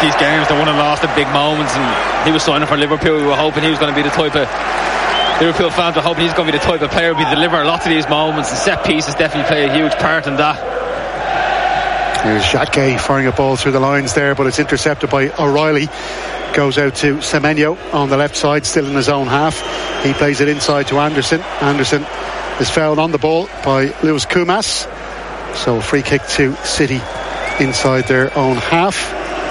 these games, they're won and lost at big moments, and he was signing for Liverpool. We were hoping he was going to be the type of Liverpool fans were hoping he's going to be the type of player who will deliver a lot of these moments, and set pieces definitely play a huge part in that. There's Xhaka firing a ball through the lines there, but it's intercepted by O'Reilly. Goes out to Semenyo on the left side, still in his own half. He plays it inside to Anderson. Anderson is fouled on the ball by Lewis Kumas, so a free kick to City inside their own half.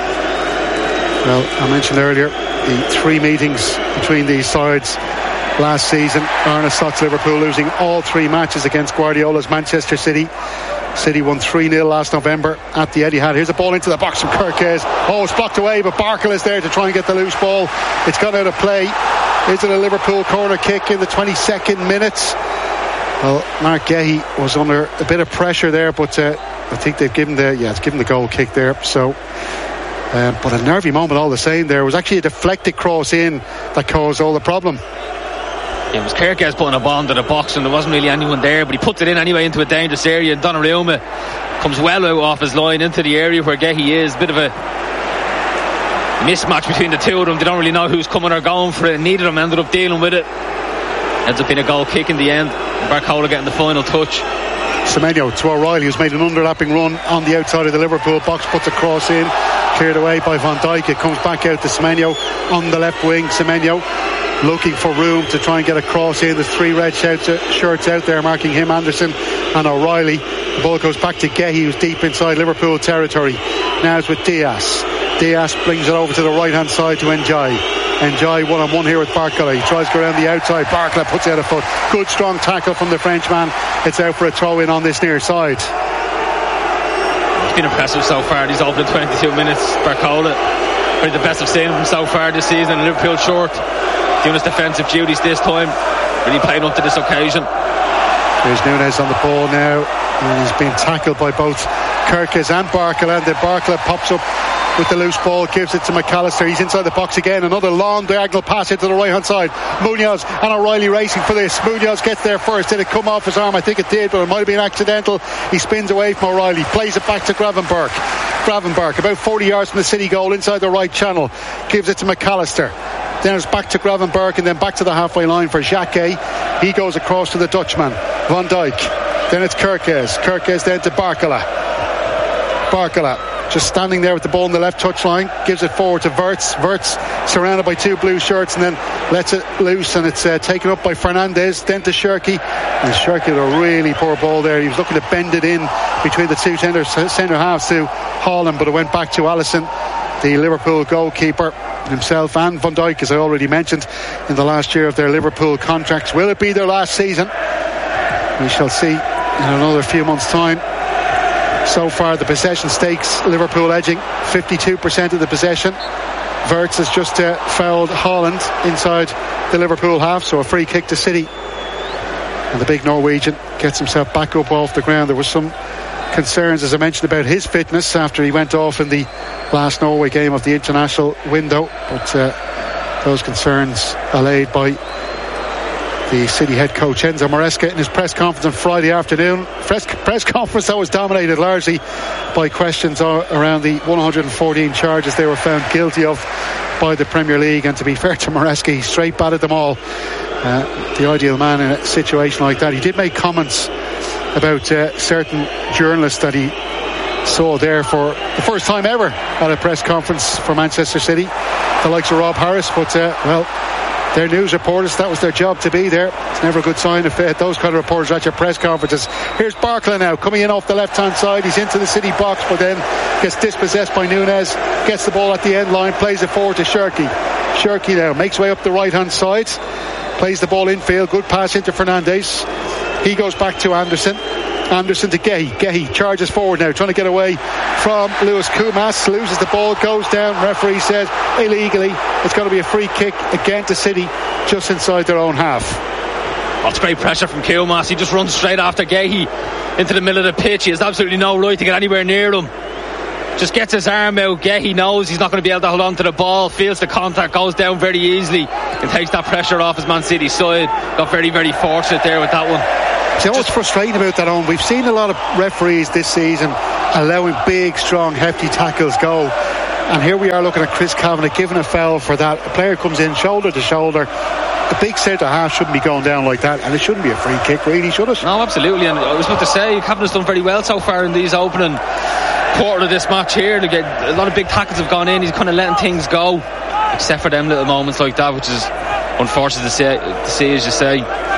Well, I mentioned earlier the 3 meetings between these sides last season. Arne Slot's Liverpool losing all 3 matches against Guardiola's Manchester City. City won 3-0 last November at the Etihad. Here's a ball into the box from Kerkez. Oh, it's blocked away, but Barkel is there to try and get the loose ball. It's gone out of play. Is it a Liverpool corner kick in the 22nd minute? Well, Mark Gehi was under a bit of pressure there, but I think they've given the goal kick there. So, but a nervy moment all the same there. It was actually a deflected cross in that caused all the problem. It was Kerkez putting a ball into the box and there wasn't really anyone there, but he puts it in anyway into a dangerous area, and Donnarumma comes well out off his line into the area where Gehi is. A bit of a mismatch between the two of them. They don't really know who's coming or going for it, and neither of them ended up dealing with it. Ends up being a goal kick in the end. Barcola getting the final touch. Semenyo to O'Reilly, who's made an underlapping run on the outside of the Liverpool box, puts a cross in, cleared away by Van Dijk. It comes back out to Semenyo on the left wing. Semenyo looking for room to try and get a cross in. There's 3 red shirts out there marking him, Anderson and O'Reilly. The ball goes back to Gehi, who's deep inside Liverpool territory. Now it's with Diaz. Diaz brings it over to the right hand side to Ndiaye. Ndiaye 1-on-1 here with Barcola. He tries to go around the outside. Barcola puts out a foot. Good strong tackle from the Frenchman. It's out for a throw in on this near side. It's been impressive so far, these opening 22 minutes. Barcola, probably the best I've seen him so far this season. Liverpool short, doing his defensive duties this time, really playing up to this occasion. There's Nunez on the ball now, and he's been tackled by both Kerkez and Barcola, and then Barcola pops up with the loose ball, gives it to McAllister. He's inside the box again. Another long diagonal pass into the right hand side. Munoz and O'Reilly racing for this. Munoz gets there first. Did it come off his arm? I think it did, but it might have been accidental. He spins away from O'Reilly, plays it back to Gravenberch about 40 yards from the City goal inside the right channel, gives it to McAllister. Then it's back to Gravenberch and then back to the halfway line for Xhaka. He goes across to the Dutchman, Van Dijk. Then it's Kerkez then to Barcola just standing there with the ball on the left touchline, gives it forward to Wirtz surrounded by 2 blue shirts, and then lets it loose, and it's taken up by Fernandez, then to Cherki, and Cherki with a really poor ball there. He was looking to bend it in between the 2 centre halves to Haaland, but it went back to Alisson, the Liverpool goalkeeper himself, and Van Dijk, as I already mentioned, in the last year of their Liverpool contracts. Will it be their last season? We shall see in another few months' time. So far the possession stakes, Liverpool edging 52% of the possession. Wirtz has just fouled Haaland inside the Liverpool half, so a free kick to City, and the big Norwegian gets himself back up off the ground. There was some concerns, as I mentioned, about his fitness after he went off in the last Norway game of the international window, but those concerns allayed by the City head coach Enzo Maresca in his press conference on Friday afternoon. Press conference that was dominated largely by questions around the 114 charges they were found guilty of by the Premier League, and to be fair to Maresca, he straight batted them all. The ideal man in a situation like that. He did make comments about certain journalists that he saw there for the first time ever at a press conference for Manchester City, the likes of Rob Harris, but well, they're news reporters, that was their job to be there. It's never a good sign if those kind of reporters are at your press conferences. Here's Barcola now, coming in off the left hand side. He's into the City box, but then gets dispossessed by Nunez, gets the ball at the end line, plays it forward to Cherki. Cherki now makes way up the right hand side, plays the ball infield, good pass into Fernandez. He goes back to Anderson to Gehi charges forward now, trying to get away from Lewis Kumas, loses the ball, goes down. Referee says illegally. It's going to be a free kick again to City just inside their own half. Oh, it's great pressure from Kumas. He just runs straight after Gehi into the middle of the pitch. He has absolutely no right to get anywhere near him. Just gets his arm out. Gehi knows he's not going to be able to hold on to the ball, feels the contact, goes down very easily and takes that pressure off his Man City side. Got very, very fortunate there with that one. See, what's frustrating about that, Owen, we've seen a lot of referees this season allowing big, strong, hefty tackles go, And here we are looking at Chris Kavanagh giving a foul for that. A player comes in shoulder to shoulder. A big centre half shouldn't be going down like that, and it shouldn't be a free kick, really, should it? No, absolutely. And I was about to say, Kavanagh's done very well so far in these opening quarter of this match here. A lot of big tackles have gone in. He's kind of letting things go, except for them little moments like that, which is unfortunate to see, as you say.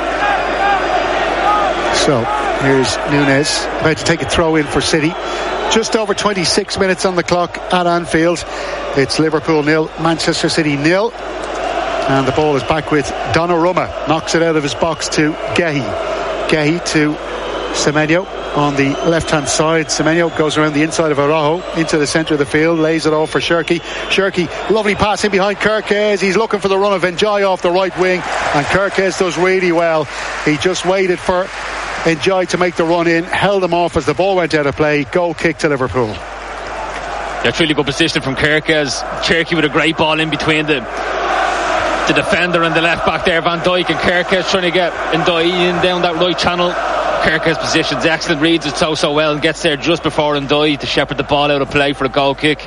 So here's Nunes about to take a throw in for City. Just over 26 minutes on the clock at Anfield. It's Liverpool 0, Manchester City 0. And the ball is back with Donnarumma. Knocks it out of his box to Gehi. Gehi to Semenyo on the left-hand side. Semenyo goes around the inside of Araujo into the centre of the field, lays it off for Cherki. Cherki, lovely pass in behind Kerkez. He's looking for the run of Ndiaye off the right wing, and Kerkez does really well. He just waited for Ndiaye to make the run in, held him off as the ball went out of play. Goal kick to Liverpool. That's really good position from Kerkez. Cherki with a great ball in between the defender and the left back there, Van Dijk, and Kerkez trying to get Ndiaye in down that right channel. Kerkez positions excellent, reads it so well, and gets there just before Ndiaye to shepherd the ball out of play for a goal kick.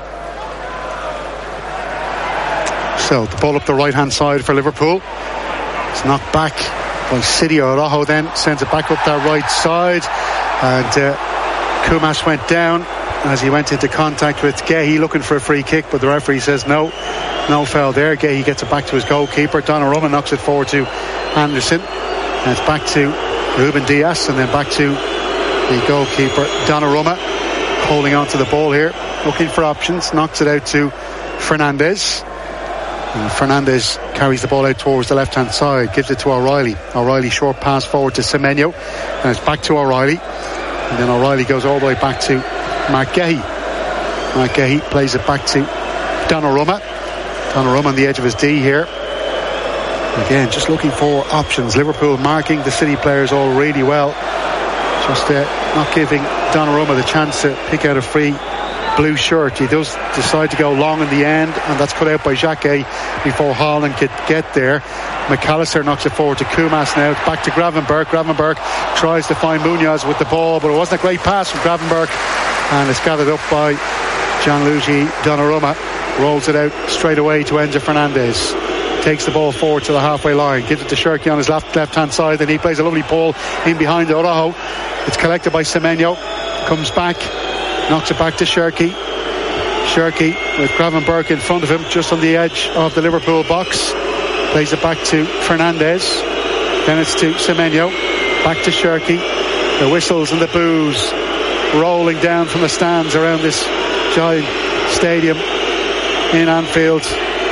So the ball up the right hand side for Liverpool. It's knocked back by City. Araujo then sends it back up that right side, and Kumas went down as he went into contact with Gehi looking for a free kick, but the referee says no foul there. Gehi gets it back to his goalkeeper. Donnarumma knocks it forward to Anderson, and it's back to Ruben Dias, and then back to the goalkeeper Donnarumma, holding on to the ball here, looking for options. Knocks it out to Fernandes, and Fernandes carries the ball out towards the left hand side, gives it to O'Reilly. O'Reilly short pass forward to Semenyo, and it's back to O'Reilly, and then O'Reilly goes all the way back to Mark Gehi. Mark Gehi plays it back to Donnarumma on the edge of his D here. Again, just looking for options. Liverpool marking the City players all really well, just not giving Donnarumma the chance to pick out a free blue shirt. He does decide to go long in the end, and that's cut out by Xhaka before Haaland could get there. McAllister knocks it forward to Kumas now. It's back to Gravenberch. Gravenberch tries to find Munoz with the ball, but it wasn't a great pass from Gravenberch, and it's gathered up by Gianluigi Donnarumma. Rolls it out straight away to Enzo Fernandez. Takes the ball forward to the halfway line, gives it to Cherki on his left-hand side, and he plays a lovely ball in behind Araujo. It's collected by Semenyo, comes back, knocks it back to Cherki. Cherki with Gravenberch in front of him, just on the edge of the Liverpool box. Plays it back to Fernandes. Then it's to Semenyo, back to Cherki. The whistles and the boos rolling down from the stands around this giant stadium in Anfield.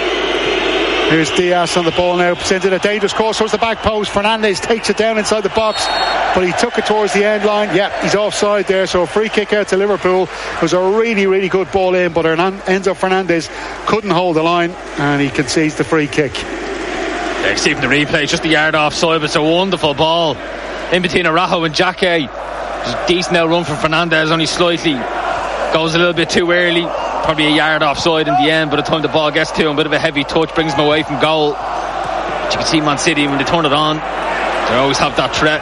Here's Diaz on the ball now, sends it a dangerous course towards the back post. Fernandes takes it down inside the box, but he took it towards the end line. Yeah, he's offside there, so a free kick out to Liverpool. It was a really, really good ball in, but Enzo Fernandez couldn't hold the line, and he concedes the free kick. Yeah, see from the replay, just a yard offside, but it's a wonderful ball in between Araujo and Xhaka. Just a decent now run from Fernandes, only slightly goes a little bit too early. Probably a yard offside in the end. By the time the ball gets to him, a bit of a heavy touch brings him away from goal. But you can see Man City, when they turn it on, they always have that threat.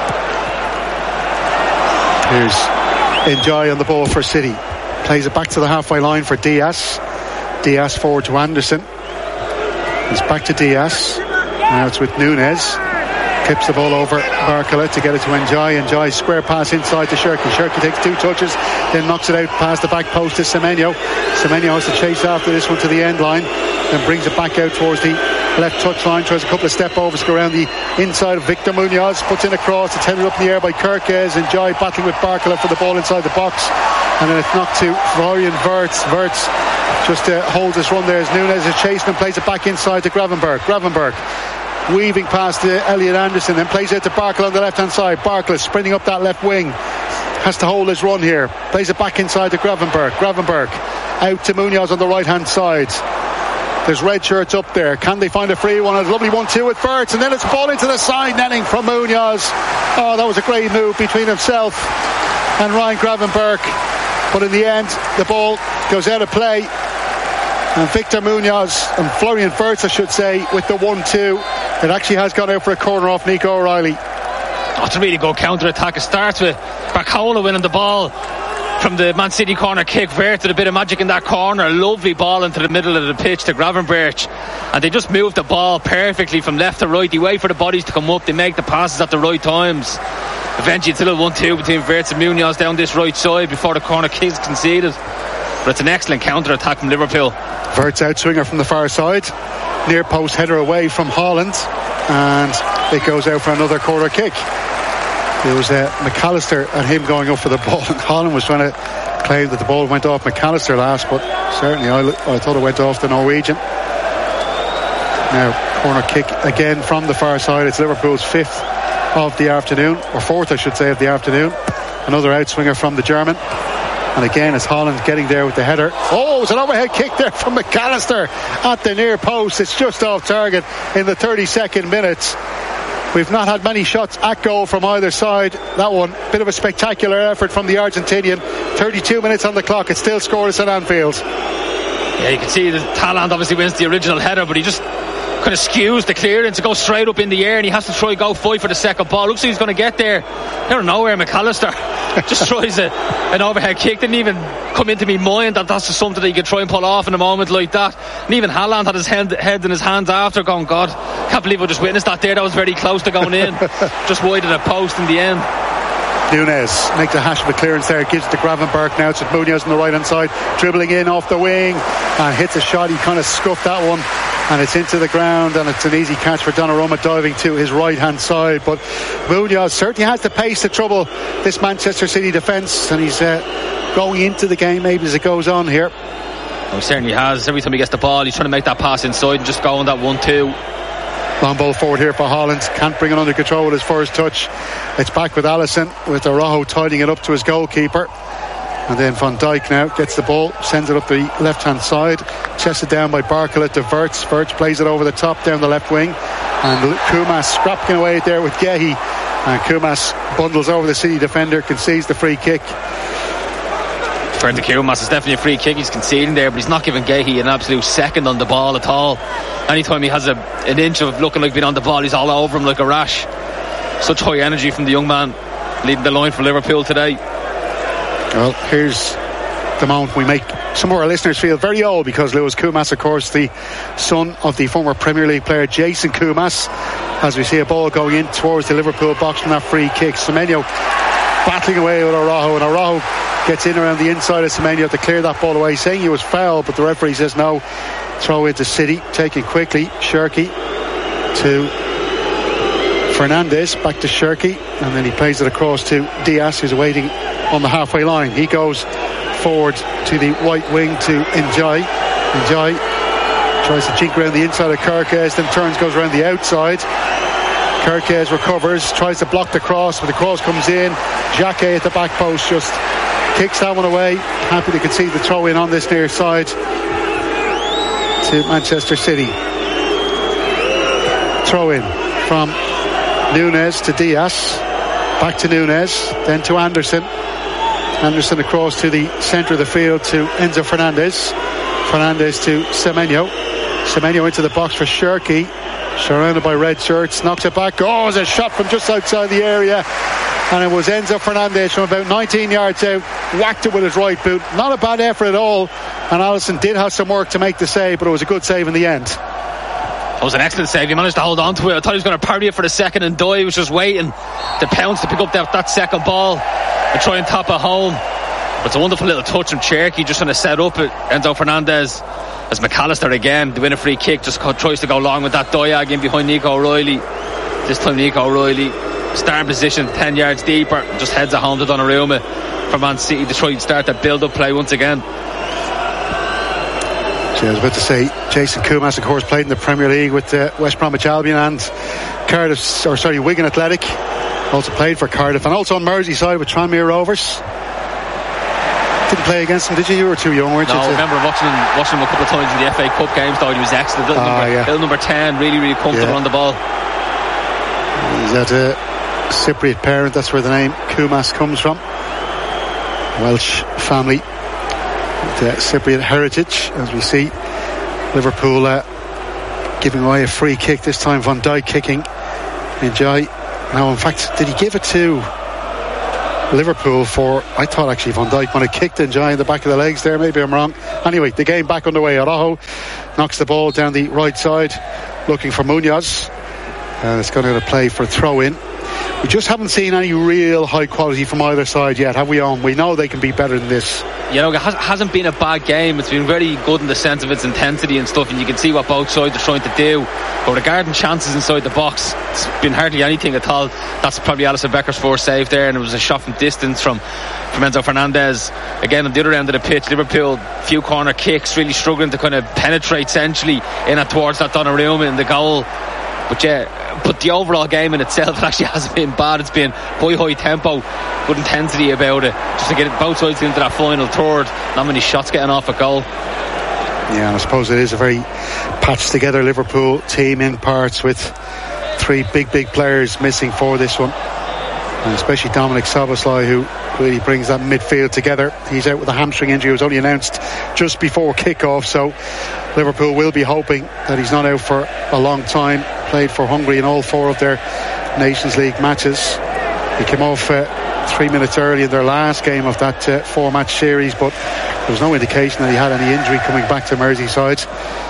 Here's Ndiaye on the ball for City. Plays it back to the halfway line for Diaz. Diaz forward to Anderson. It's back to Diaz. Now it's with Nunes. Tips the ball over Barcola to get it to Ndiaye. Ndiaye square pass inside to Cherki. Cherki takes two touches, then knocks it out past the back post to Semenyo. Semenyo has to chase after this one to the end line, then brings it back out towards the left touch line, tries a couple of step overs, go around the inside of Victor Munoz, puts in a cross, it's headed up in the air by Kerkez. Ndiaye battling with Barcola for the ball inside the box, and then it's knocked to Florian Wirtz. Wirtz just holds his run there as Nunes is chasing and plays it back inside to Gravenberch. Gravenberch weaving past Elliot Anderson, then plays it to Barcola on the left hand side. Barcola sprinting up that left wing, has to hold his run here, plays it back inside to Gravenberch. Gravenberch out to Munoz on the right hand side. There's red shirts up there. Can they find a free one? A lovely 1-2 with Wirtz, and then it's a ball into the side netting from Munoz. Oh, that was a great move between himself and Ryan Gravenberch, but in the end the ball goes out of play, and Victor Munoz and Florian Wirtz, I should say, with the 1-2. It actually has gone out for a corner off Nico O'Reilly. Oh, it's a really good counter-attack. It starts with Barcola winning the ball, from the Man City corner kick. Vert did a bit of magic in that corner. Lovely ball into the middle of the pitch to Gravenberch, and they just moved the ball perfectly from left to right. They wait for the bodies to come up, they make the passes at the right times. Eventually it's a little 1-2 between Verts and Munoz down this right side before the corner kick is conceded. But it's an excellent counter attack from Liverpool. Verts outswinger from the far side, near post header away from Haaland, and it goes out for another corner kick. It was McAllister and him going up for the ball, and Haaland was trying to claim that the ball went off McAllister last, but certainly I thought it went off the Norwegian. Now corner kick again from the far side. It's Liverpool's fifth of the afternoon, or fourth I should say of the afternoon. Another outswinger from the German, and again it's Haaland getting there with the header. Oh, it's an overhead kick there from McAllister at the near post. It's just off target in the 32nd minute. We've not had many shots at goal from either side. That one, bit of a spectacular effort from the Argentinian. 32 minutes on the clock. It's still scoreless at Anfield. Yeah, you can see that Haaland obviously wins the original header, but he just kind of skews the clearance to go straight up in the air, and he has to try go fight for the second ball. Looks like he's going to get there. Out of nowhere, McAllister just tries an overhead kick. Didn't even come into my mind that that's just something that you could try and pull off in a moment like that. And even Haaland had his head in his hands after, going, God, can't believe I just witnessed that there. That was very close to going in. Just wide of the post in the end. Nunes makes a hash of a clearance there, gives it to Gravenberch now. It's Munoz on the right hand side, dribbling in off the wing and hits a shot. He kind of scuffed that one, and it's into the ground, and it's an easy catch for Donnarumma diving to his right hand side. But Munoz certainly has the pace to trouble this Manchester City defence, and he's going into the game maybe as it goes on here. Well, he certainly has. Every time he gets the ball, he's trying to make that pass inside and just go on that 1-2. Long ball forward here for Haaland. Can't bring it under control with his first touch. It's back with Alisson, with Araujo tidying it up to his goalkeeper. And then Van Dijk now gets the ball, sends it up the left hand side, chested down by Barcola to Verts. Verts plays it over the top down the left wing, and Koumas scrapping away there with Gehi, and Koumas bundles over the City defender, concedes the free kick. For the Koumas, it's definitely a free kick he's conceding there, but he's not giving Gehi an absolute second on the ball at all. Anytime he has an inch of looking like being on the ball, he's all over him like a rash. Such high energy from the young man leading the line for Liverpool today. Well, here's the moment we make some of our listeners feel very old, because Lewis Koumas, of course, the son of the former Premier League player Jason Koumas, as we see a ball going in towards the Liverpool box from that free kick. Semenyo battling away with Araujo, and Araujo gets in around the inside of Semenyo to clear that ball away, saying he was foul, but the referee says no. Throw into City, taken quickly. Cherki to Fernandes, back to Cherki, and then he plays it across to Diaz, who's waiting on the halfway line. He goes forward to the right wing to Ndiaye. Ndiaye tries to jink around the inside of Kerkez, then turns, goes around the outside. Kerkez recovers, tries to block the cross, but the cross comes in. Jacquet at the back post just kicks that one away. Happy to concede the throw in on this near side to Manchester City. Throw in from Nunes to Diaz, back to Nunes, then to Anderson. Anderson across to the centre of the field to Enzo Fernandez. Fernandez to Semenyo. Semenyo into the box for Cherki, surrounded by red shirts, knocks it back. Oh, it's a shot from just outside the area, and it was Enzo Fernandez from about 19 yards out, whacked it with his right boot. Not a bad effort at all, and Alisson did have some work to make the save, but it was a good save in the end. It was an excellent save. He managed to hold on to it. I thought he was going to parry it for the second, and Dye was just waiting to pounce to pick up that second ball and try and top it home. But it's a wonderful little touch from Cherki, just trying to set up Enzo Fernandez as McAllister again to win a free kick. Just tries to go long with that Diag in behind Nico O'Reilly. This time Nico O'Reilly starting position 10 yards deeper, just heads it home to Donnarumma for Man City to try and start that build-up play once again. I was about to say, Jason Koumas, of course, played in the Premier League with West Bromwich Albion and Wigan Athletic. Also played for Cardiff, and also on Merseyside with Tranmere Rovers. Didn't play against him, did you? You were too young, weren't you? No, I remember watching him a couple of times in the FA Cup games. Thought he was excellent. Little number 10, really comfortable on the ball. He's at a Cypriot parent, that's where the name Koumas comes from. Welsh family with Cypriot heritage, as we see. Liverpool giving away a free kick, this time Van Dijk kicking. Ndiaye. Now, in fact, did he give it to Liverpool for, I thought actually Van Dijk might have kicked Ndiaye in the back of the legs there, maybe I'm wrong. Anyway, the game back underway. Araujo knocks the ball down the right side looking for Munoz, and it's going to play for a throw in. We just haven't seen any real high quality from either side yet, have we, Owen? We know they can be better than this. You know, it hasn't been a bad game. It's been very good in the sense of its intensity and stuff, and you can see what both sides are trying to do. But regarding chances inside the box, it's been hardly anything at all. That's probably Alisson Becker's first save there, and it was a shot from distance from Enzo Fernandez. Again, on the other end of the pitch, Liverpool, few corner kicks, really struggling to kind of penetrate centrally in and towards that Donnarumma in the goal. But yeah, but the overall game in itself actually hasn't been bad. It's been quite high tempo, good intensity about it, just to get both sides into that final third. Not many shots getting off a goal. Yeah, and I suppose it is a very patched together Liverpool team in parts, with three big players missing for this one, and especially Dominic Szoboszlai, who really brings that midfield together. He's out with a hamstring injury. It was only announced just before kick-off, so Liverpool will be hoping that he's not out for a long time. Played for Hungary in all 4 of their Nations League matches. He came off 3 minutes early in their last game of that 4-match series, but there was no indication that he had any injury coming back to Merseyside.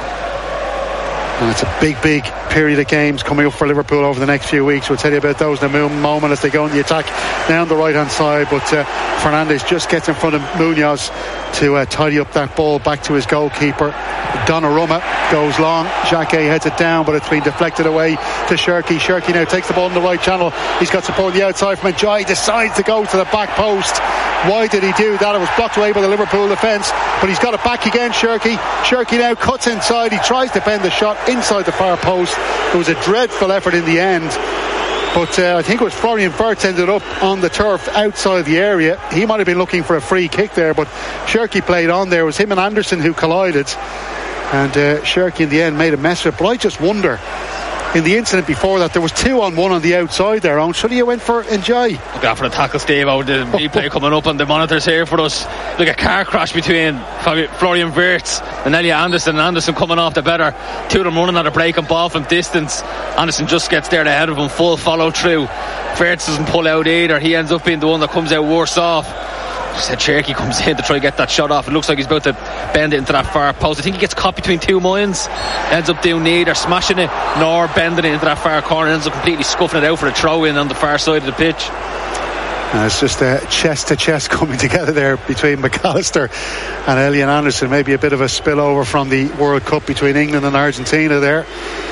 And it's a big period of games coming up for Liverpool over the next few weeks. We'll tell you about those in a moment as they go in the attack down the right hand side. But Fernandes just gets in front of Munoz to tidy up that ball back to his goalkeeper. Donnarumma goes long. Xhaka heads it down, but it's been deflected away to Cherki. Cherki now takes the ball in the right channel. He's got support on the outside from Ndiaye. Decides to go to the back post. Why did he do that? It was blocked away by the Liverpool defence, but he's got it back again. Cherki now cuts inside. He tries to bend the shot inside the far post. It was a dreadful effort in the end, but I think it was Florian Wirtz ended up on the turf outside the area. He might have been looking for a free kick there, but Cherki played on there. It was him and Anderson who collided, and Cherki in the end made a mess of it. But I just wonder, in the incident before that, there was 2-on-1 on the outside there. Should he have went for Ndiaye? Look out for the tackle, Steve. Out the replay coming up on the monitors here for us. Look, a car crash between Florian Wirtz and Elliot Anderson. Anderson coming off the better. 2 of them running at a breaking ball from distance. Anderson just gets there ahead of him, full follow through. Wirtz doesn't pull out either. He ends up being the one that comes out worse off. Said Cherki comes in to try and get that shot off. It looks like he's about to bend it into that far post. I think he gets caught between 2 minds, ends up doing neither smashing it nor bending it into that far corner, ends up completely scuffing it out for a throw in on the far side of the pitch. It's just chest to chest coming together there between McAllister and Elliot Anderson. Maybe a bit of a spillover from the World Cup between England and Argentina there.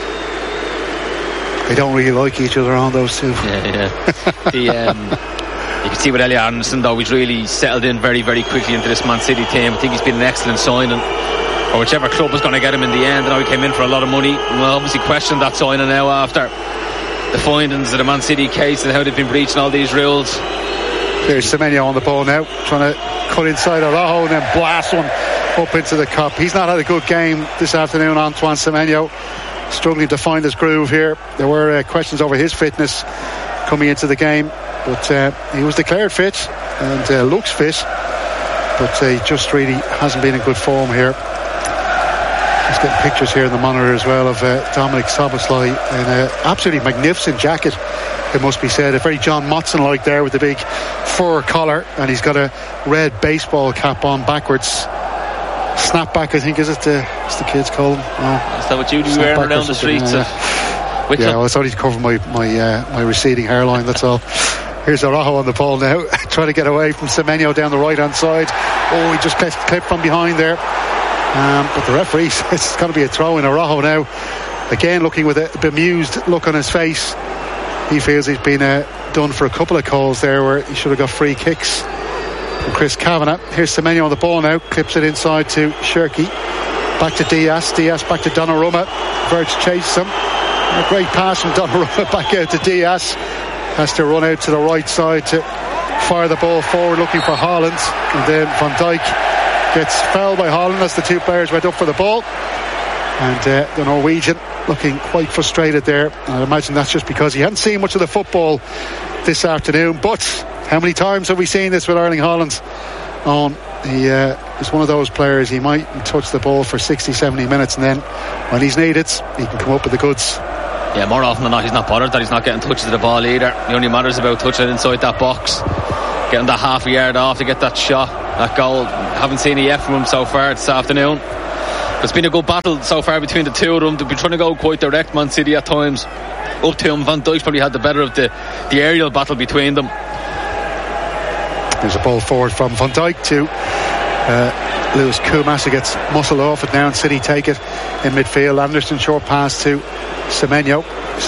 They don't really like each other on those two. You can see with Elliot Anderson, though, he's really settled in very quickly into this Man City team. I think he's been an excellent signing, or whichever club was going to get him in the end. I know he came in for a lot of money. We'll obviously question that signing now after the findings of the Man City case and how they've been breaching all these rules. There's Semenyo on the ball now, trying to cut inside Araujo and then blast one up into the cup. He's not had a good game this afternoon, Antoine Semenyo, struggling to find his groove here. There were questions over his fitness coming into the game, but he was declared fit and looks fit, but he just really hasn't been in good form here. Just getting pictures here in the monitor as well of Dominic Szoboszlai in an absolutely magnificent jacket, it must be said. A very John Motson like there with the big fur collar, and he's got a red baseball cap on backwards. Snapback, I think, is it the kids call them? Is that what you do wearing around the streets? Yeah, well, I thought he'd cover my receding hairline, that's all. Here's Araujo on the ball now, trying to get away from Semenyo down the right hand side. Oh, he just clipped from behind there, but the referee says it's going to be a throw in. Araujo now again looking with a bemused look on his face. He feels he's been done for a couple of calls there where he should have got free kicks from Chris Kavanagh. Here's Semenyo on the ball now, clips it inside to Cherki, back to Diaz back to Donnarumma. Wirtz chases him. A great pass from Donnarumma back out to Diaz. Has to run out to the right side to fire the ball forward looking for Haaland, and then Van Dijk gets fouled by Haaland as the two players went up for the ball, and the Norwegian looking quite frustrated there. I imagine that's just because he hadn't seen much of the football this afternoon. But how many times have we seen this with Erling Haaland on? He is one of those players, he might touch the ball for 60-70 minutes, and then when he's needed he can come up with the goods. Yeah, more often than not he's not bothered that he's not getting touches of the ball either. It only matters about touching it inside that box. getting that half a yard off to get that shot, that goal. Haven't seen it yet from him so far this afternoon. But it's been a good battle so far between the two of them. They've been trying to go quite direct, Man City, at times. Up to him, Van Dijk's probably had the better of the aerial battle between them. There's a ball forward from Van Dijk to Lewis Koumas, who gets muscled off it now, and City take it in midfield. Anderson, short pass to Semenyo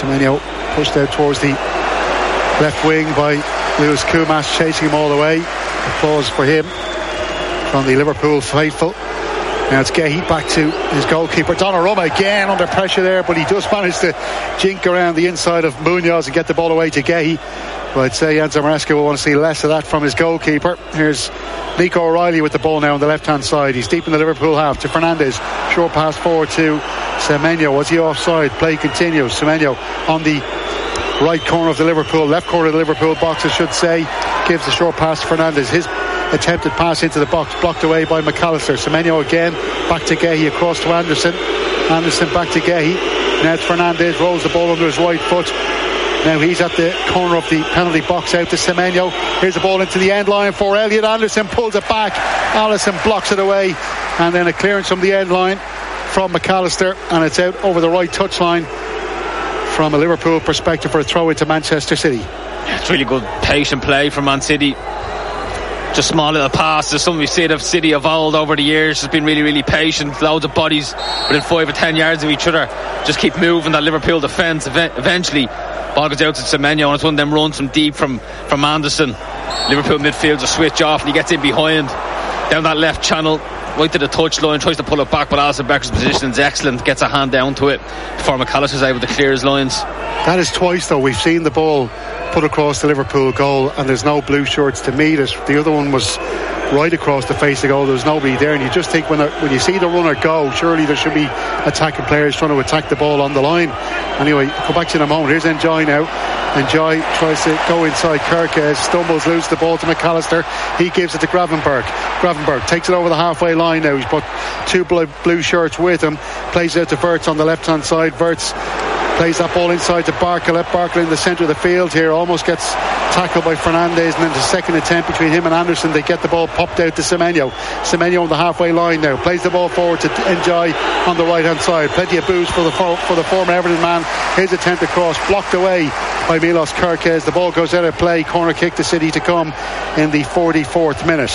pushed out towards the left wing by Lewis Koumas, chasing him all the way. Applause for him from the Liverpool faithful. Now it's Gehi back to his goalkeeper. Donnarumma again under pressure there, but he does manage to jink around the inside of Munoz and get the ball away to Gehi. But I'd say Enzo Maresca will want to see less of that from his goalkeeper. Here's Nico O'Reilly with the ball now on the left hand side. He's deep in the Liverpool half to Fernandes. Short pass forward to Semenyo. Was he offside? Play continues. Semenyo on the right corner of the Liverpool, left corner of the Liverpool box, I should say, gives the short pass to Fernandes. His attempted pass into the box blocked away by McAllister. Semenyo again back to Gehi, across to Anderson back to Gehi. Now it's Fernandes, rolls the ball under his right foot. Now he's at the corner of the penalty box, out to Semenyo. Here's the ball into the end line for Elliot Anderson, pulls it back. Alisson blocks it away, and then a clearance from the end line from McAllister, and it's out over the right touchline from a Liverpool perspective for a throw into Manchester City. It's really good patient play from Man City. Just small little passes, something we've seen of City evolved over the years. It's been really, really patient. Loads of bodies within 5 or 10 yards of each other. Just keep moving that Liverpool defence. Eventually ball goes out to Semenyo, and it's one of them runs from deep from Anderson. Liverpool midfield just switch off, and he gets in behind down that left channel right to the touchline, tries to pull it back, but Alisson Becker's position is excellent, gets a hand down to it before McAllister's able to clear his lines. That is twice though we've seen the ball put across the Liverpool goal and there's no blue shirts to meet it. The other one was right across the face of the goal. There's nobody there, and you just think when you see the runner go, surely there should be attacking players trying to attack the ball on the line. Anyway, come back to you in a moment. Here's Njai now. Njai tries to go inside Kerkez, stumbles, loses the ball to McAllister. He gives it to Gravenberg takes it over the halfway line now. He's put two blue shirts with him, plays out to Wirtz on the left hand side. Wirtz plays that ball inside to Barker. Barker in the centre of the field here, almost gets tackled by Fernandes, and then the second attempt between him and Anderson, they get the ball popped out to Semenyo on the halfway line now, plays the ball forward to Njai on the right hand side. Plenty of boost for the former Everton man. His attempt across blocked away by Milos Kerkez. The ball goes out of play. Corner kick to City to come in the 44th minute.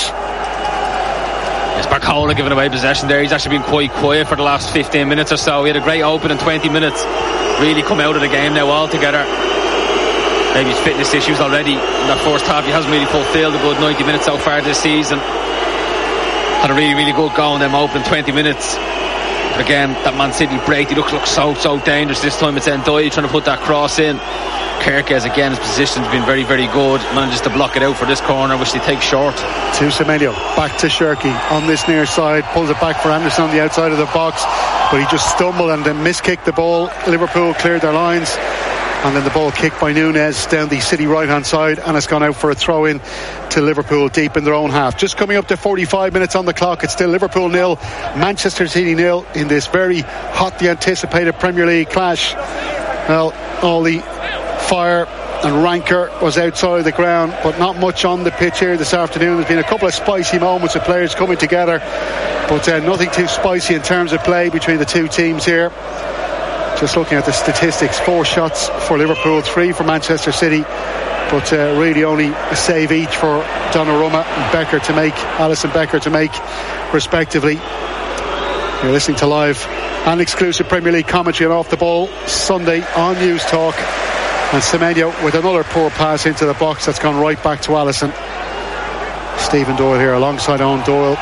It's Barcola giving away possession there. He's actually been quite quiet for the last 15 minutes or so. He had a great open in 20 minutes. Really come out of the game now altogether. Maybe his fitness issues already in that first half. He hasn't really fulfilled a good 90 minutes so far this season. Had a really, really good go in them open 20 minutes. But again, that Man City break, he looks so dangerous. This time it's Ndiaye trying to put that cross in. Kerkez again, his position's been very, very good. Manages to block it out for this corner, which they take short. To Semenyo, back to Shirky on this near side, pulls it back for Anderson on the outside of the box, but he just stumbled and then miskicked the ball. Liverpool cleared their lines, and then the ball kicked by Nunez down the City right hand side, and it's gone out for a throw in to Liverpool deep in their own half. Just coming up to 45 minutes on the clock. It's still Liverpool 0, Manchester City 0 in this very hotly anticipated Premier League clash. Well, all the fire and rancour was outside the ground, but not much on the pitch here this afternoon. There's been a couple of spicy moments of players coming together, but nothing too spicy in terms of play between the two teams here. Just looking at the statistics, 4 shots for Liverpool, 3 for Manchester City, but really only a save each for Donnarumma and Alisson Becker to make respectively. You're listening to live and exclusive Premier League commentary on Off the Ball Sunday on News Talk. And Semenyo with another poor pass into the box that's gone right back to Alisson. Stephen Doyle here alongside Owen Doyle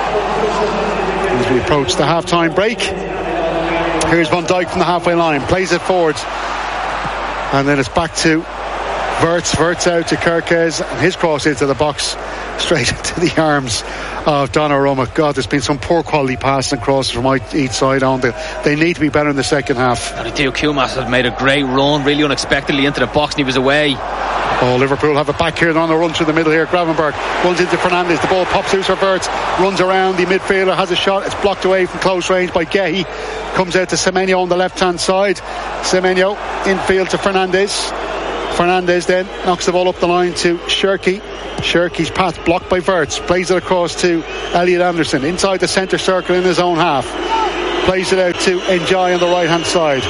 as we approach the half-time break. Here's Van Dijk from the halfway line, plays it forward, and then it's back to Wirtz out to Kerkez, and his cross into the box straight into the arms of Donnarumma. God, there's been some poor quality passes and crosses from each side on. They need to be better in the second half. Theo Koumas has made a great run, really unexpectedly into the box, and he was away. Oh, Liverpool have it back here. They're on the run through the middle here. Gravenberg runs into Fernandes. The ball pops out for Wirtz, runs around the midfielder, has a shot. It's blocked away from close range by Gehi. Comes out to Semenyo on the left hand side. Semenyo infield to Fernandes. Fernandez then knocks the ball up the line to Shirky. Shirky's path blocked by Wirtz. Plays it across to Elliot Anderson inside the centre circle in his own half. Plays it out to Njai on the right hand side.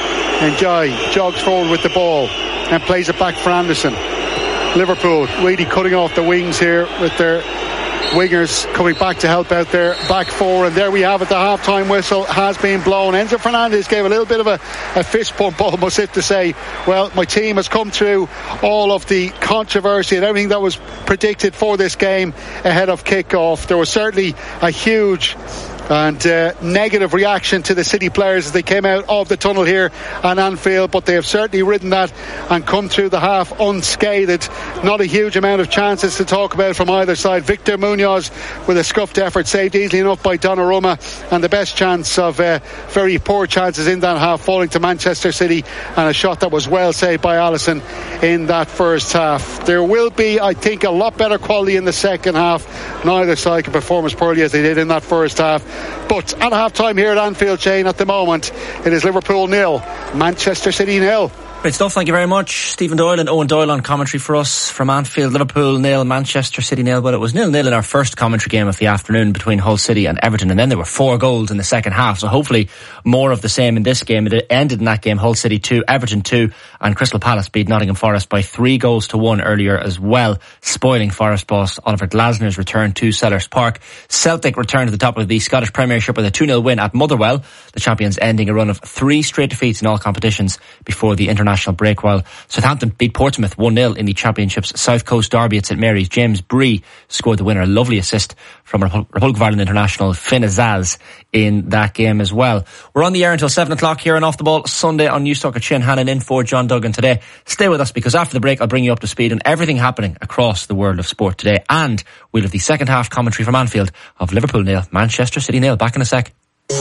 Njai jogs forward with the ball and plays it back for Anderson. Liverpool really cutting off the wings here with their wingers coming back to help out their back four, and there we have it. The half-time whistle has been blown. Enzo Fernandez gave a little bit of a fist pump, almost, if to say, well, my team has come through all of the controversy and everything that was predicted for this game ahead of kick-off. There was certainly a huge and negative reaction to the City players as they came out of the tunnel here at Anfield, but they have certainly ridden that and come through the half unscathed. Not a huge amount of chances to talk about from either side. Victor Munoz with a scuffed effort, saved easily enough by Donnarumma, and the best chance of very poor chances in that half falling to Manchester City, and a shot that was well saved by Alisson in that first half. There will be, I think, a lot better quality in the second half. Neither side can perform as poorly as they did in that first half. But at half-time here at Anfield, Shane, at the moment, it is Liverpool 0, Manchester City 0. Great stuff, thank you very much. Stephen Doyle and Owen Doyle on commentary for us from Anfield. Liverpool 0, Manchester City 0. Well, it was 0-0 in our first commentary game of the afternoon between Hull City and Everton, and then there were 4 goals in the second half, so hopefully more of the same in this game. It ended in that game, Hull City 2, Everton 2, and Crystal Palace beat Nottingham Forest by 3-1 earlier as well, spoiling Forest boss Oliver Glasner's return to Sellers Park. Celtic returned to the top of the Scottish Premiership with a 2-0 win at Motherwell, the champions ending a run of 3 straight defeats in all competitions before the international break, while Southampton beat Portsmouth 1-0 in the Championship's South Coast derby at St Mary's. James Bree scored the winner, a lovely assist from Republic of Ireland international Finn Azaz in that game as well. We're on the air until 7 o'clock here on Off the Ball Sunday on Newstalk at Shin Hannon in for John Duggan today. Stay with us, because after the break I'll bring you up to speed on everything happening across the world of sport today, and we'll have the second half commentary from Anfield of Liverpool 0, Manchester City 0. Back in a sec.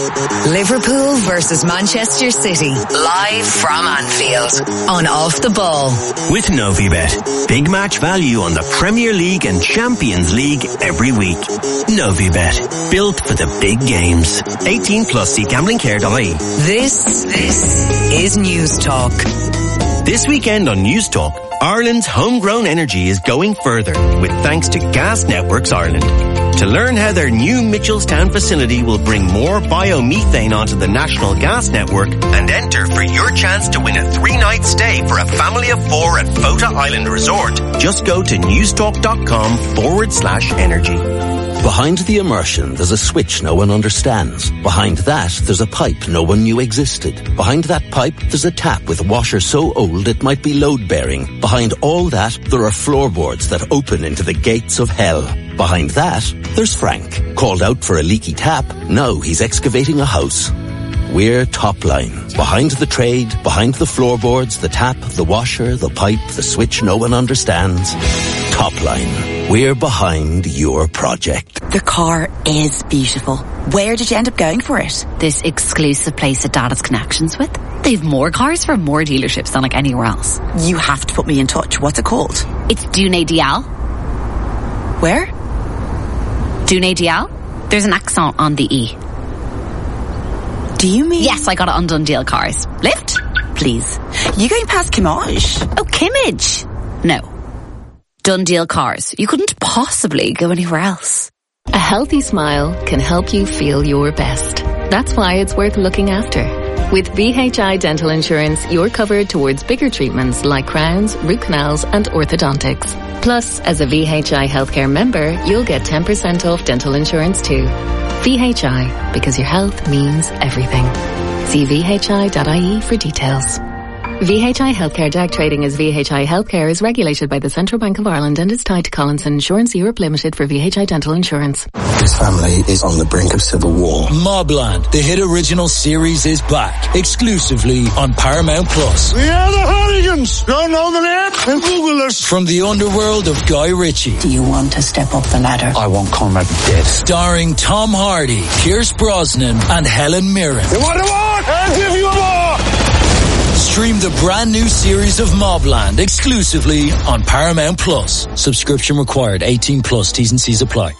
Liverpool versus Manchester City, live from Anfield on Off the Ball. With Novibet, big match value on the Premier League and Champions League every week. Novibet, built for the big games. 18 plus, see gamblingcare.ie. This is News Talk. This weekend on News Talk, Ireland's homegrown energy is going further with thanks to Gas Networks Ireland. To learn how their new Mitchelstown facility will bring more biomethane onto the national gas network, and enter for your chance to win a 3-night stay for a family of 4 at Fota Island Resort, just go to newstalk.com/energy. Behind the immersion, there's a switch no one understands. Behind that, there's a pipe no one knew existed. Behind that pipe, there's a tap with a washer so old it might be load-bearing. Behind all that, there are floorboards that open into the gates of hell. Behind that, there's Frank. Called out for a leaky tap, now he's excavating a house. We're Topline. Behind the trade, behind the floorboards, the tap, the washer, the pipe, the switch no one understands. Topline. We're behind your project. The car is beautiful. Where did you end up going for it? This exclusive place that Dad has connections with. They've more cars from more dealerships than like anywhere else. You have to put me in touch. What's it called? It's Dune Dial. Where? Dune Dial? There's an accent on the E. Do you mean? Yes, I got it on Dundee Cars. Lift? Please. You going past Kimmage? Oh, Kimmage. No. Dundee Cars. You couldn't possibly go anywhere else. A healthy smile can help you feel your best. That's why it's worth looking after. With VHI Dental Insurance, you're covered towards bigger treatments like crowns, root canals and orthodontics. Plus, as a VHI healthcare member, you'll get 10% off dental insurance too. VHI, because your health means everything. See vhi.ie for details. VHI Healthcare DAG trading as VHI Healthcare is regulated by the Central Bank of Ireland and is tied to Collinson Insurance Europe Limited for VHI Dental Insurance. This family is on the brink of civil war. Mobland, the hit original series, is back exclusively on Paramount Plus. We are the Hooligans. Don't know the name? And Google us. From the underworld of Guy Ritchie. Do you want to step up the ladder? I want Conrad dead. Starring Tom Hardy, Pierce Brosnan and Helen Mirren. You want a war? I'll give you a war. Stream the brand new series of Mobland exclusively on Paramount Plus. Subscription required. 18 plus. T's and C's apply.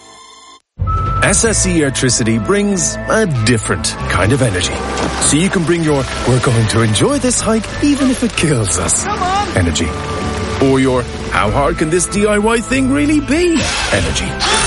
SSE Airtricity brings a different kind of energy. So you can bring your "we're going to enjoy this hike even if it kills us" energy. Or your how hard can this DIY thing really be energy.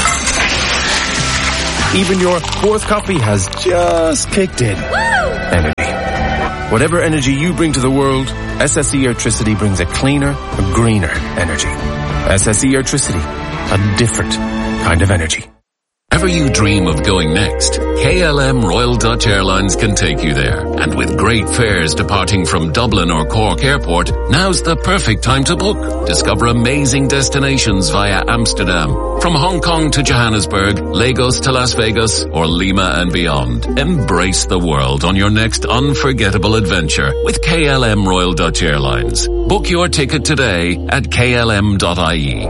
Even your fourth coffee has just kicked in energy. Whatever energy you bring to the world, SSE Airtricity brings a cleaner, a greener energy. SSE Airtricity, a different kind of energy. Wherever you dream of going next, KLM Royal Dutch Airlines can take you there. And with great fares departing from Dublin or Cork Airport, now's the perfect time to book. Discover amazing destinations via Amsterdam. From Hong Kong to Johannesburg, Lagos to Las Vegas, or Lima and beyond. Embrace the world on your next unforgettable adventure with KLM Royal Dutch Airlines. Book your ticket today at klm.ie.